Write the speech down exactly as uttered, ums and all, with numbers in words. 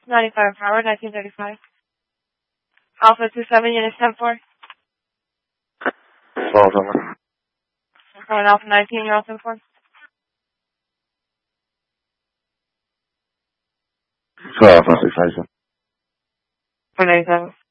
ninety-five Howard, nineteen thirty-five. Alpha two seven, units ten four. twelve seven. Calling Alpha nineteen, you're all ten four. twelve, six ninety-seven. four ninety-seven.